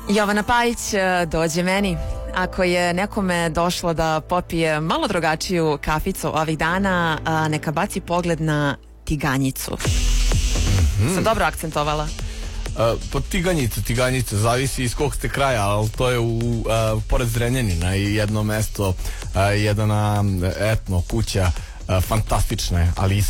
Jovana Pajić, dođe meni. Ako je nekome došlo da popije malo drugačiju kaficu ovih dana, neka baci pogled na Tiganjicu. Sam dobro akcentovala? Pa Tiganjica, zavisi iz kog ste kraja, ali to je pored Zrenjanina i jedno mesto, jedna etno kuća, fantastična je, ali